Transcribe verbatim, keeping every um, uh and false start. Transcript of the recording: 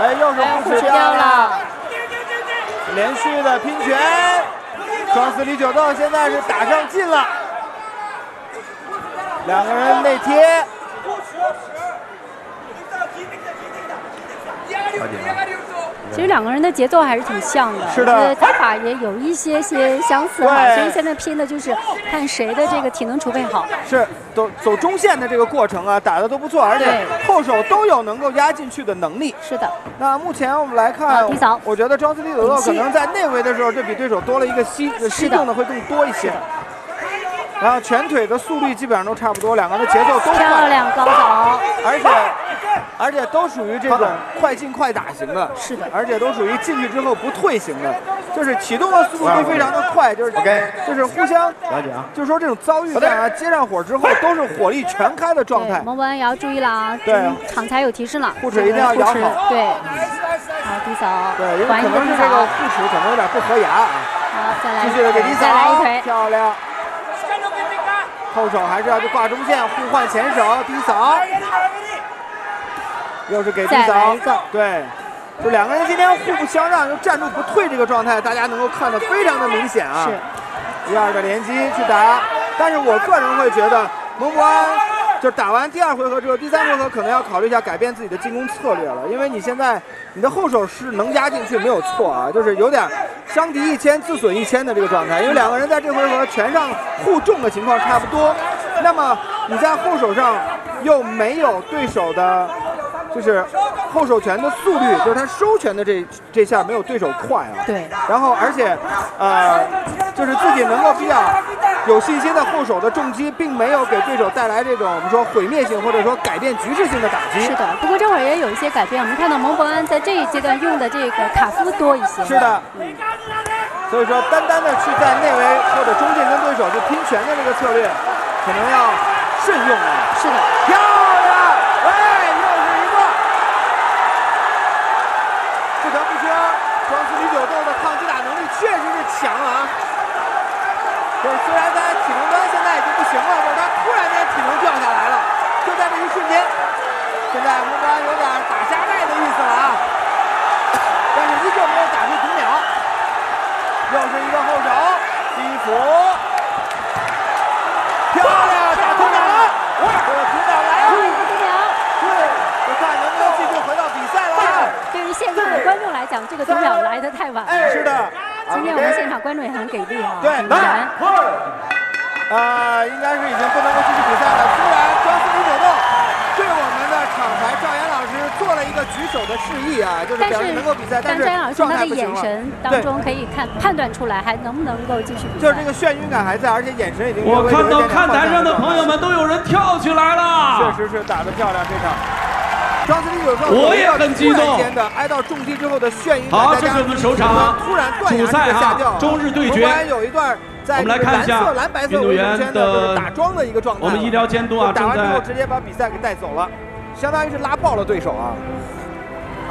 哎，又是护持掉了，连续的拼拳，双四李九斗现在是打上劲了，两个人内贴。 其实两个人的节奏还是挺像的， 是的， 打法也有一些些相似哈。所以现在拼的就是看谁的这个体能储备好。 是，走走中线的这个过程啊，打的都不错，而且后手都有能够压进去的能力。 是的。 那目前我们来看， 低扫， 我觉得庄司李九斗可能在内围的时候，这比对手多了一个吸，吸动的会更多一些。然后拳腿的速率基本上都差不多，两个人的节奏都快， 漂亮高扫， 而且。 而且都属于这种快进快打型的， 是的， 而且都属于进去之后不退型的，就是启动的速度都非常的快，就是 OK， 就是互相了解啊，就是说这种遭遇战啊，接上火之后都是火力全开的状态。 蒙博恩也要注意了啊， 对， 场才有提示了， 护持一定要咬好， 对，好低扫， 对，因为可能是这个护持可能有点不合牙啊。 好，再来， 继续的给低扫， 再来一腿， 漂亮。后手还是要去挂中线，互换前手，低扫。 又是给低扫，对，就两个人今天互不相让，就站住不退这个状态，大家能够看得非常的明显啊。 是， 一二的连击去打，但是我个人会觉得蒙博安就打完第二回合之后，第三回合可能要考虑一下改变自己的进攻策略了，因为你现在你的后手是能压进去没有错啊，就是有点伤敌一千自损一千的这个状态，因为两个人在这回合拳上互中的情况差不多，那么你在后手上又没有对手的。 就是后手拳的速率，就是他收拳的这这下没有对手快啊。 对。 然后而且，呃，就是自己能够比较有信心的后手的重击，并没有给对手带来这种我们说毁灭性或者说改变局势性的打击。 是的。不过这会儿也有一些改变，我们看到蒙博安在这一阶段用的这个卡夫多一些。 是的。嗯。所以说，单单的去在内围或者中线跟对手去拼拳的这个策略，可能要慎用啊。 是的。 漂亮！哎。 不得不说，庄司李九斗的抗击打能力确实是强啊！就是虽然他体能端现在已经不行了，就是他突然间体能掉下来了，就在这一瞬间，现在蒙博安有点打瞎带的意思了啊！但是依旧没有打出读秒，又是一个后手击服，漂亮，打读秒了，这个读秒来了， 读秒， 对，我看能不能继续回到比赛了啊！ 对于现场的观众来讲，这个读秒来得太晚了。 是的， 今天我们现场观众也很给力哈。 对，来，呃，应该是已经不能够继续比赛了。突然，庄司李九斗对我们的厂牌赵岩老师做了一个举手的示意啊，就是表示能够比赛，但是赵岩老师他的眼神当中可以看判断出来，还能不能够继续比赛。 就是这个眩晕感还在，而且眼神已经。 我看到看台上的朋友们都有人跳起来了。 确实是打得漂亮，这场。 庄司李九斗， 我也很激动。 的挨到重击之后的眩晕， 好，这是我们首场突然断崖式的下掉， 中日对决。 有一段在我们来看一下蓝白色运动员的打桩的一个状态。 我们医疗监督啊， 打完之后直接把比赛给带走了，相当于是拉爆了对手啊。